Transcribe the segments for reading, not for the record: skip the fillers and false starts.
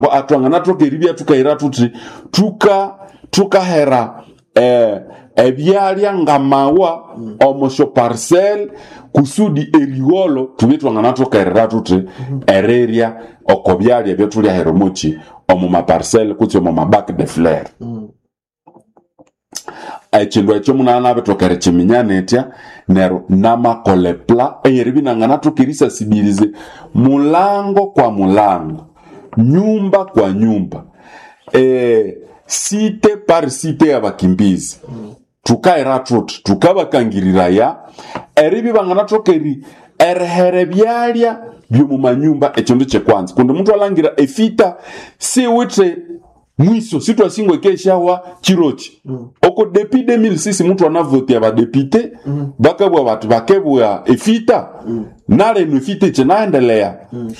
atwangana tokeribya tukaira tuti tukahera ebyalya ngamawa omosho parcel kusudi eriwolo tubitwangana tokerera tuti ereria okobyalya byatulya heromochi omu maparcel kutse omu mabac de fleur. Echindu echo munana betokere chiminyane etya nero namakolepla eyeribinangana tokirisa sibilize mulango kwa mulango, nyumba kwa nyumba, site par site ya bakimbizi tukaira tuti tukabakangirira eribi bangana tokeri erhere byalya byomumanyumba. Echondo chekwanza kundi muntu alangira efita si witre mwiso sitwa singwe keshawa chirochi oko depuis 2006 muntu anavote aba député bakabwa batu bakebwa efita nale no efita chinaendelea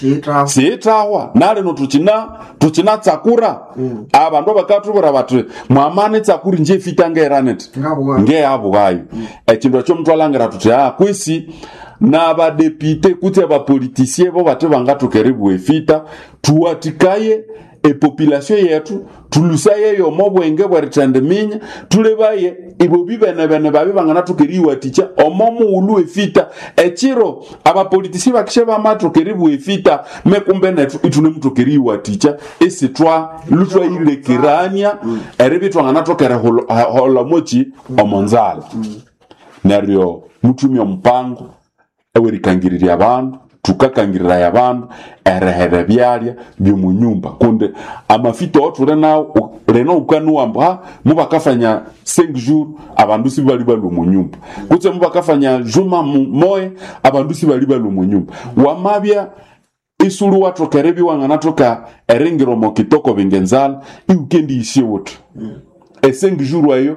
sitawa nale no tuchina tsakura abantu bakatubura batu mwamane tsakuri nje efita ngeranet nge abo gayo echindo cyo muntu alangira tuti kwisi na ba député kuti aba politicien bo batu bangatukeribu efita tuwatikaye population yetu tulusaye yo mobwenge bwaritandeminya tulebaye ibobi bene babi bangana tukeriwa ticha omomu ulu efita echiro aba politisi bakishe bamatokeribu efita mekumbe netu itune mutokeriwa ticha esitwa lutwa ile kirania erebitwa ngana tokere holo mochi omonzala neryo mutumi ompango ewerikangirira abantu tukakangirira yabantu erehere byalya byomunyumba kunde amafito oture nawo reno ukanuamba mubakafanya 5 jours abandu si bali balo munyumba kutse mubakafanya juma moye abandu si bali balo munyumba wamabya isuru watu kerebi wangana toka erengiro mokitoko bingenzala iukendi ishiwoto 5 jours ayo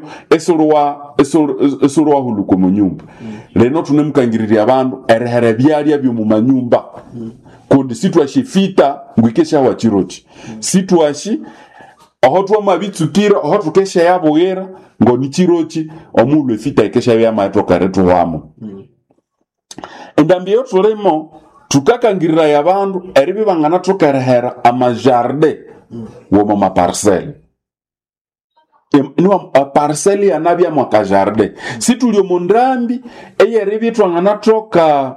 esoro wa huluko munyumba reno tunemukangirira abantu erehere byalya byo mu manyumba kundi sitwashi fita ngwikesha wa chirochi sitwashi aho twa mabitsukira aho tukesha yabogera ngo ni chirochi omulu fita ikesha ya matoka retu wamo endambiyo tulemo tukakangirira yabantu eribi bangana tokerehera amajardin wo mama parcelle parcelle ya nabia mwaka jardin si tulio mondrambi eyeribitwa ngana toka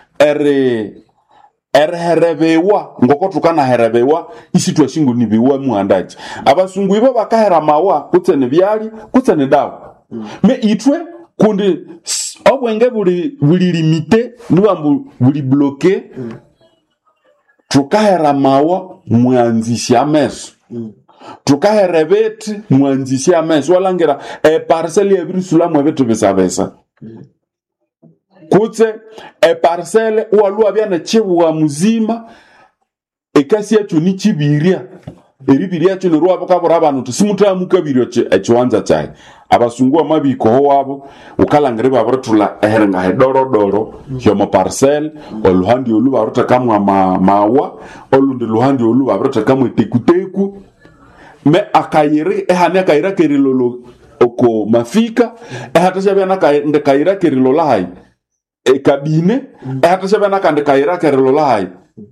herebewa ngoko tukana herebewa isitwa shingu nibiwa muandaji abasungu ibo bakahera mawa kutsene byali kutsene dawa me itwe kundi obwenge buli limite nibambu buli bloqué tukahera mawa mwanzisha meso tukaherebeti mwanzisha ameso walangira parcelle ya birisula mwebetu besabesa kutse parcelle waluwa byana chibuwa muzima ekasi yacu ni chibiria eribiria cyo nruwa bakabura abantu tusimuta mukabirio echiwanza chai abasungwa mabiko ho wabo ukalangire babrotula eherenga hedoro yo mo parcelle oluhandi olu baruta kamwa mawa olundi luhandi olu baruta kamwe tekuteku me akayiri ehane akayira kerilolo oko mafika ehatashabya nakayira kerilola hai ekabine ehatashabya nakande kayira kerilola hai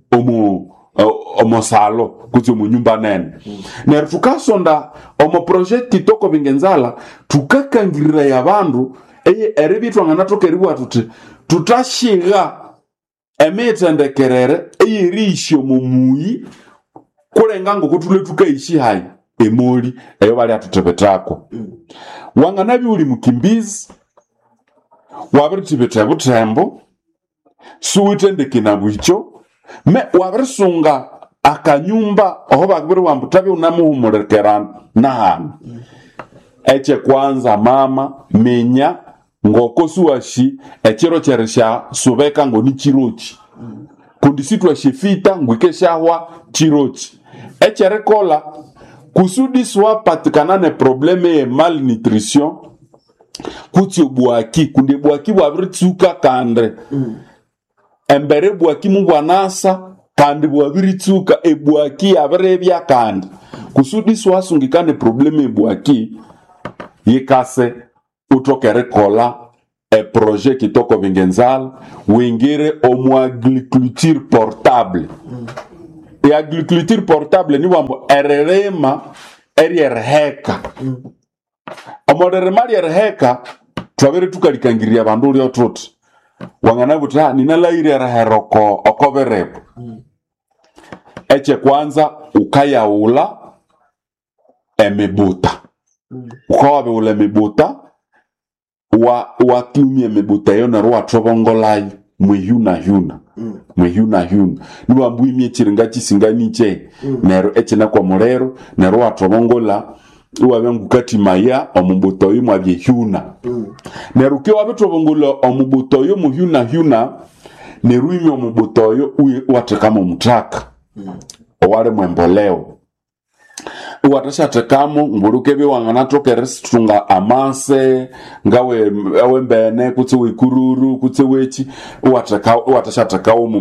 omo salo kuti mu nyumba nene ne tukasonda omo project kitoko bingenzala tukakangirira yabandu eribitwa ngana tokeriwa tutashiga emetendekerere eyirisho mumuyi kulenga ngo kutule tukaishi hai emoli eyo bali atutebetako wangana byuli mukimbizi wabirtibeta butembo suwitendeke na bwicho me wabirsunga akanyumba oho bakbiri wambutabe unamuhumurekerana nahana eche kwanza mama menya ngoko suwashi echero cherisha subeka ngo ni chirochi kundi sitwa shifita ngwikeshawa chirochi eche rekola kusudi swa patikanane probleme ye malnutrition kuti buaki kundi buaki bwabiritsuka kande embere buaki mubwanasa kandi bwabiritsuka ebuaki abirebya kandi kusudi swa sungikane probleme buaki yikase utokere kola projet kitoko bingenzal wingire omo agriculture portable e agriculture portable ni wambo ererema eriheka amodere mali eriheka twabere tukalikangiria bandu lyo tuti wangana buta ninalaire raheroko okoberepo eche kwanza ukayaula emebuta ukawabe ule mebuta wa kiumie mebuta yo na ruwa trobongolai mwihuna niwa mbui mie chiringa chisingani che nero eche na kwa morero nero wa trobongola uwa wengu kati maya omubuto yo mwabye hyuna nero ke wabe trobongola omubuto yo muhyuna nero imi omubuto yo watekamo mutaka oware mwemboleo watashatekamo ngurukebe wangana tokerestunga amase ngawe awembene kutse wekururu kutse wechi watashatekawo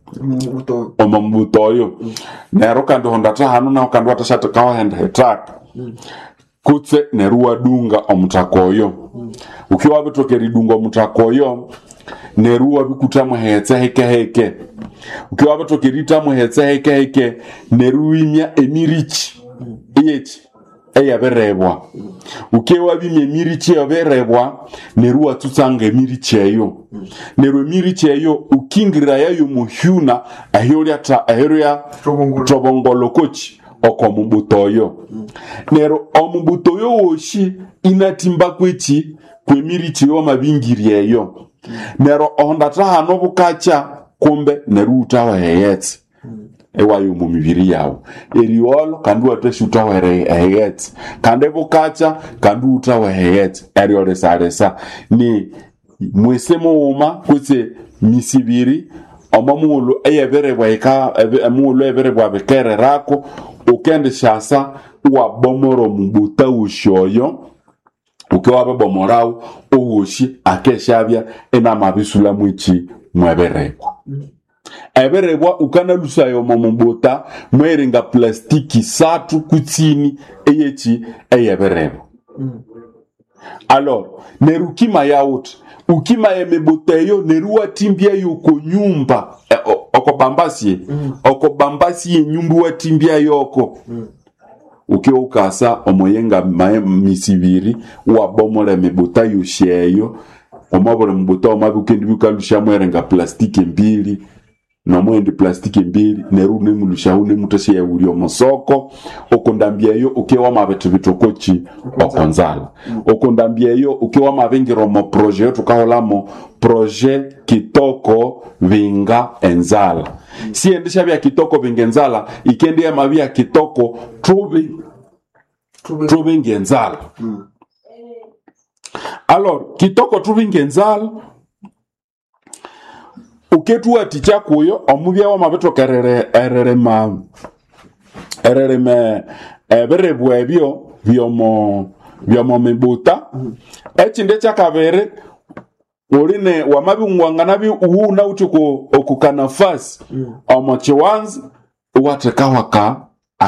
omubutoyo nero kandi hondata hanu na kandi watashatekawo henda hetaka kutse neruwa dunga omutakoyo ukiwa bitokeri dunga omutakoyo neruwa bikutamu heke ukiwa bitokerita heke neruimya emirichi echi eyaberebwa ukewa bimye emirichi yaberebwa neruwa tutsanga emirichi eyo neru emirichi eyo ukingira yayo muhyuna ahyorya trobongolo kochi okomubutoyo nero omubutoyo woshi inatimba kwechi kwemirichi yo mabingiri eyo nero ondata hano bukacha kumbe neru utawa heyetse ewayo mu mibiri yawo eriolo kandi wateshuta were heyetse kandi bukacha kandi utawa heyetse eriole saresa ni mwesemo uma kutse misibiri amamulo eyeberebwa amulo eberebwa bekere rako ukende shasa wa bomoro mubuta ushoyo ukewa bomorao owoshi akeshabya enamabisula mwichi mweberebwa eberebwa ukana lusayo mubuta mweringa plastiki satu kutsini eyechi eyeberebwa alors nerukima yaut ukima emebuteyo neruwa timbia yoko nyumba okobambasi nyumbu wa timbia yoko ukiwa ukasa omoyenga misibiri wa bomole mebuta yosheyo omabole mbuta omabukendi bukalusha mwerenga plastiki mbili no mwende plastiki mbili neru nemulusha hune mutase ya uri omosoko okondambia yo ukiwa mabetu bitokochi okonzala okondambia yo ukiwa mabengiro mo projet tukaholamo projet kitoko vinga enzala si endesha bya kitoko vinga enzala ikende ya mabia kitoko trubi enzala alors kitoko trubi enzala uketu aticha kuyo omubya wa mabeto kerere erereme berebwe byo byomo mebuta echinde chakabere urine wamabungwangana bi uhuna utuko okukanafasi omochiwanzi watekawaka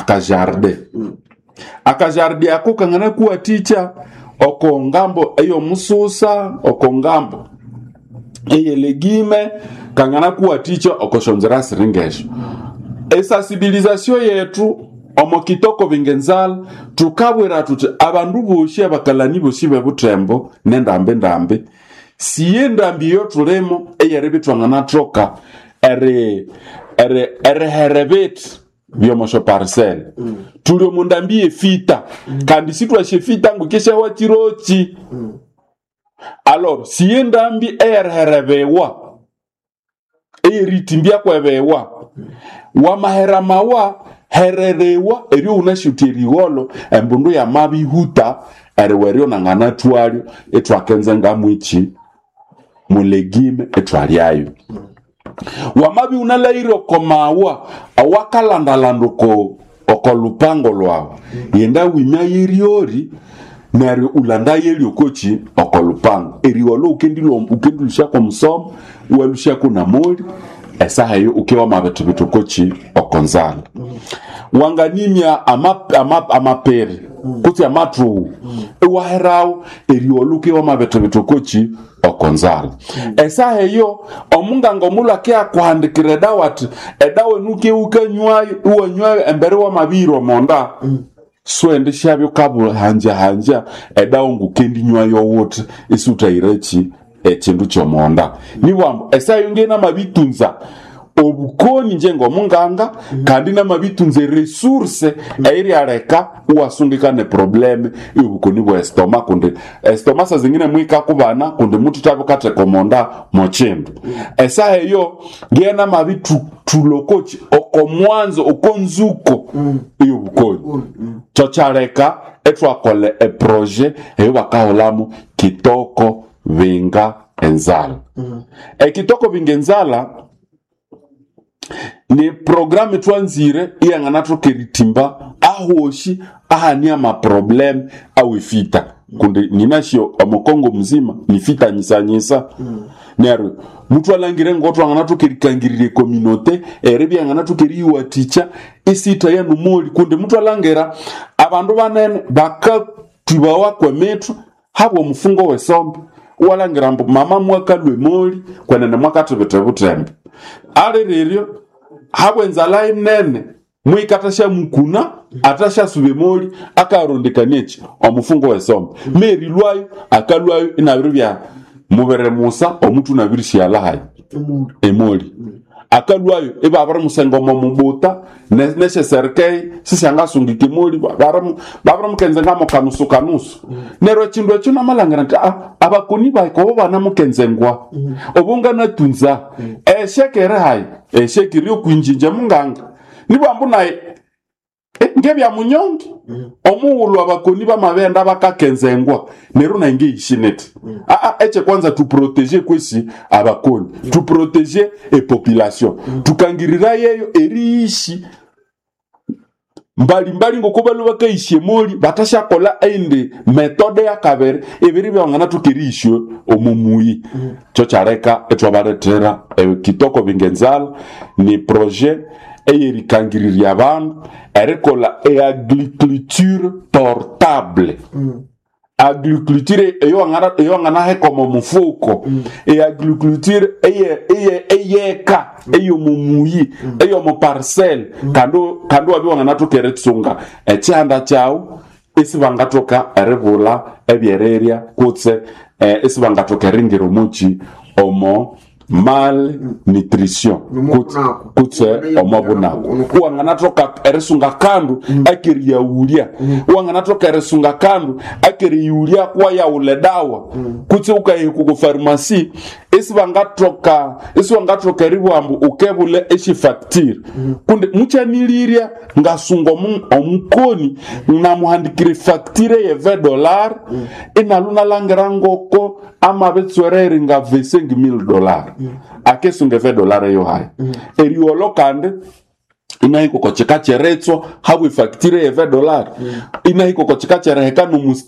akajarde ako kangana kuwa ticha okongambo eyo mususa okongambo eye legime kangana kuwa ticha okoshonzera siringesho sensibilisation yetu omokitoko bingenzal tukabwera tuti abandu boshi abakalani boshi bebutembo nendambe siye ndambi yo tulemo eyerebitwangana troka herebet byomosho parcel tulio mundambi efita kandi sitwa shefita ngukesha wa tirochi alors siye ndambi herebewa eritimbia kwebewa wa maheramawa hererewa eri unashuteriwolo embundu ya mabi huta eriwerio nangana tuario etwakenze ngamwichi mulegime etwaliayo wa mabi unalairo komawa awakalandalando oko lupango lwawo yenda wimya yeriori nari ulanda yeri okochi oko lupango eriwolo ukendilusha kwa msomo uwelusha kuna mori esa hayo ukewa mabetu kochi okonzala wanganimya amaperi kuti amatru ewaherao eriwolo ukewa mabetu kochi konzala esa heyo omunganga omula ke akuhandikire dawa ati edawa nuke ukanywayo uwanywayo embere wa mabiro monda swende shabyo kabu hanja edawa ngukendi nywayo wote isutairechi ekintu kyomonda niwambo esa yongena mabitunza obukoni njengo munganga kandi namabitunze resource eri areka uwasungika ne probleme ubukoni bwa estoma kunde estoma sa zingine mwika kubana kunde mutu tabu kate komonda mochendo esa heyo ngena mabitu tulokochi okomwanzo okonzuko ubukoni chochareka etwakole projet eyo bakaholamu kitoko vinga enzala kitoko vinga enzala ni programme twanzire iyangana tukeritimba ahoshi ahania ma problem awifita kunde ninashio amokongo mzima nifita nyisa nero mutu alangire ngoto angana tukerikangirire communauté erebi angana tukeriwa teacher isita ya numoli kunde mutu alangera abandu banene bakatwibawa kwa metro habo mufungo wesombe walangira mama mwaka lwemoli kwenene mwaka tubetebutembe arererio habwenzala inene mwikatasha mukuna atasha subemoli akarondekanechi omufungo wesombe meri lwayo akalwayo inabiribya mubere musa omuntu nabirishya alahay emoli akalwayo ebabara musengo mubuta neshe serkei sisanga sungike moli babara mukenze ngamo kanusu nero chindwe cyuna malangana nti abakoni bayiko bana mukenzengwa obunga natunza eshekere hay eshekiri okwinjinja munganga nibambu naye ngebya munyongi omuulu abakoni bamabenda bakakenzengwa nero nange ishineti eche kwanza tu protéger kwesi abakoni tu protéger population tukangirira yeyo eriishi mbali ngokubalu bakayishye moli batasha kola ende metode ya kabere ebiri byangana tukirisho omumuyi cyo cyareka etwabaretera kitoko bingenzala ni projet eyerikangirira abantu erikola agriculture portable agriculture eyo ngana he como mufuko agriculture eyeka eyo mumuyi eyo mo parcel kando wabi ngana tukeretsunga ekyanda chao esibangatoka eribula ebyereria kutse esibangatoka ringiro muchi omo malnutrition kutse omabunako uangana toka eresunga kandu akiria ulia uangana toka eresunga kandu akiria ulia kwa ya uledawa kutse ukayiku ku pharmacy esibangatoka eribwambu ukebule eshi facture kunde mucha niliria ngasungo omukoni na muhandikire facture ye $20 inaluna langirangoko ama betswerere nga $5,000 akesunge $20 yo hai eriolo kande inahiko kocheka cheretso habwe facture ye $20 inahiko kocheka chereheka no